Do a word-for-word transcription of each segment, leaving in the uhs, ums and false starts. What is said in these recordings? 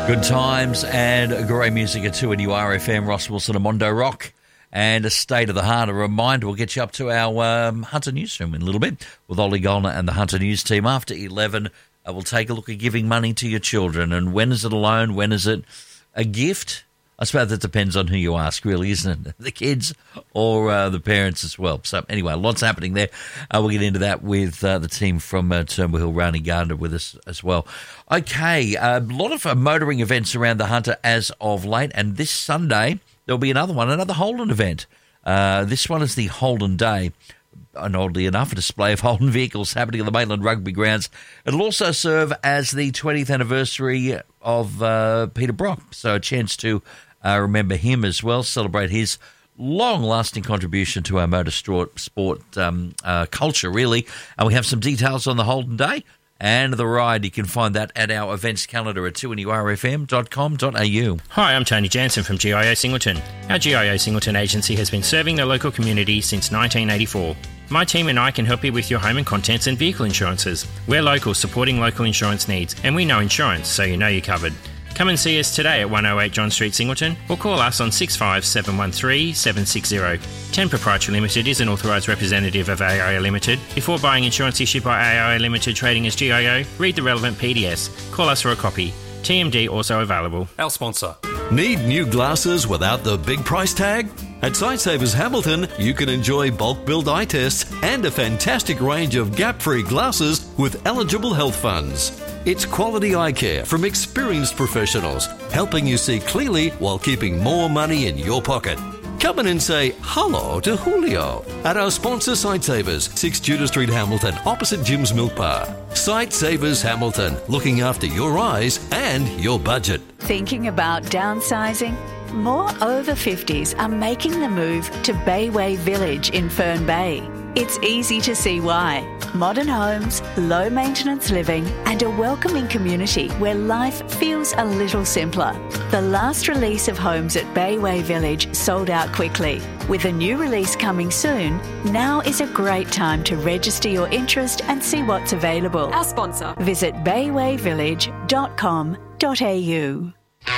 Good times and great music at two N U R F M. Ross Wilson and Mondo Rock. And a State of the Heart. A reminder, we'll get you up to our um, Hunter Newsroom in a little bit with Ollie Gollner and the Hunter News team. After eleven, uh, we'll take a look at giving money to your children. And when is it a loan? When is it a gift? I suppose that depends on who you ask, really, isn't it? The kids or uh, the parents as well. So anyway, lots happening there. Uh, we'll get into that with uh, the team from uh, Turnbull Hill. Rani Gardner with us as well. Okay, a lot of uh, motoring events around the Hunter as of late. And this Sunday, there'll be another one, another Holden event. Uh, this one is the Holden Day. And oddly enough, a display of Holden vehicles happening at the Maitland Rugby Grounds. It'll also serve as the twentieth anniversary of uh, Peter Brock. So a chance to uh, remember him as well, celebrate his long-lasting contribution to our motorsport sport, um, uh, culture, really. And we have some details on the Holden Day and the ride. You can find that at our events calendar at two N U R F M dot com dot a u. Hi, I'm Tony Jansen from G I O Singleton. Our G I O Singleton agency has been serving the local community since nineteen eighty-four. My team and I can help you with your home and contents and vehicle insurances. We're local, supporting local insurance needs, and we know insurance, so you know you're covered. Come and see us today at one oh eight John Street, Singleton, or call us on six five seven one three seven six zero. ten Proprietary Limited is an authorised representative of A I O Limited. Before buying insurance issued by A I O Limited trading as G I O, read the relevant P D S. Call us for a copy. T M D also available. Our sponsor. Need new glasses without the big price tag? At Sightsavers Hamilton, you can enjoy bulk billed eye tests and a fantastic range of gap-free glasses with eligible health funds. It's quality eye care from experienced professionals, helping you see clearly while keeping more money in your pocket. Come in and say hello to Julio at our sponsor Sightsavers, six Judah Street, Hamilton, opposite Jim's Milk Bar. Sightsavers Hamilton, looking after your eyes and your budget. Thinking about downsizing? More over fifties are making the move to Bayway Village in Fern Bay. It's easy to see why. Modern homes, low maintenance living, and a welcoming community where life feels a little simpler. The last release of homes at Bayway Village sold out quickly. With a new release coming soon, now is a great time to register your interest and see what's available. Our sponsor. Visit bayway village dot com dot a u.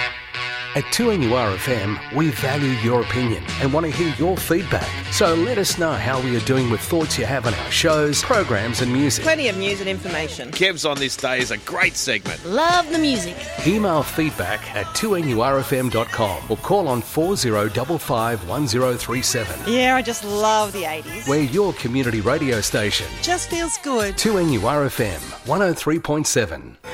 At two N U R F M, we value your opinion and want to hear your feedback. So let us know how we are doing with thoughts you have on our shows, programs and music. Plenty of news and information. Kev's on this day is a great segment. Love the music. Email feedback at two N U R F M dot com or call on four zero five five one zero three seven. Yeah, I just love the eighties. We're your community radio station. Just feels good. two N U R F M one oh three point seven.